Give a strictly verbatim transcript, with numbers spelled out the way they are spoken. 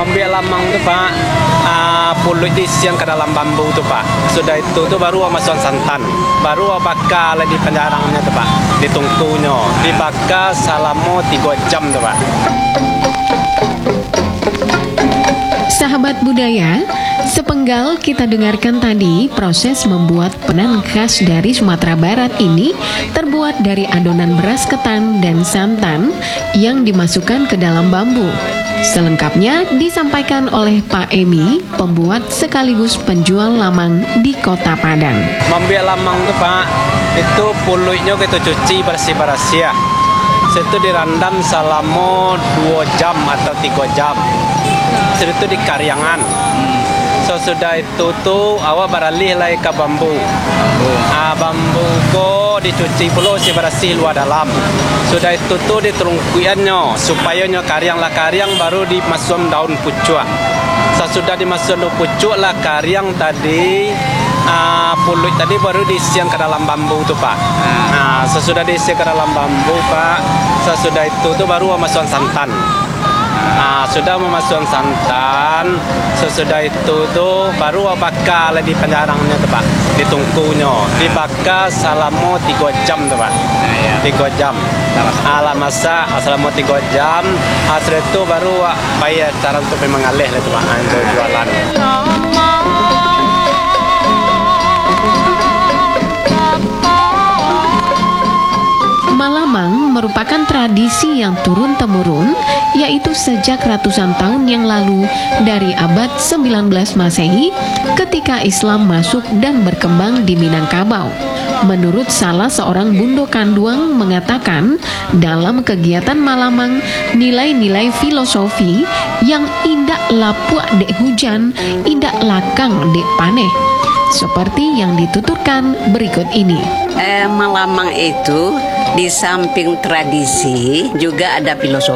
Membiak lamang tu Pak, uh, pulut isian ke dalam bambu tu Pak. Sudah itu tu baru masukkan santan, baru bakar di penjarangnya tu Pak, ditungkunya, dibakar selama tiga jam tu Pak. Sahabat budaya, sepenggal kita dengarkan tadi proses membuat penan khas dari Sumatera Barat ini terbuat dari adonan beras ketan dan santan yang dimasukkan ke dalam bambu. Selengkapnya disampaikan oleh Pak Emi, pembuat sekaligus penjual lamang di Kota Padang. Membiak lamang tu Pak, itu pulutnya kita cuci bersih-bersih. Itu direndam selama dua jam atau tiga jam. Itu di karyangan. So sudah itu tuh awak beralih lagi ke bambu. Ah, bambu ko dicuci pula si bersih luar dalam. Sudah itu tuh diterungkuiannya supaya nya karyang lah karyang baru dimasukkan daun pucuk. So sudah dimasukkan daun pucuk lah karyang tadi. Uh, pulut tadi baru diisian ke dalam bambu tu Pak. Nah, sesudah diisi ke dalam bambu Pak, sesudah itu tu baru memasukkan santan. Nah, sudah memasukkan santan, sesudah itu tu baru bakar di penjarangnya tu Pak, ditungkunya, dibakar selama tiga jam tu Pak. Tiga jam. Alam masak selama tiga jam, hasil itu baru bayar cara untuk mengalih tu Pak, untuk jualan. Malamang merupakan tradisi yang turun-temurun, yaitu sejak ratusan tahun yang lalu dari abad sembilan belas Masehi ketika Islam masuk dan berkembang di Minangkabau. Menurut salah seorang bundo kanduang mengatakan, dalam kegiatan Malamang, nilai-nilai filosofi yang indak lapuk dek hujan, indak lakang dek paneh, seperti yang dituturkan berikut ini. Eh, Malamang itu di samping tradisi juga ada filosofi.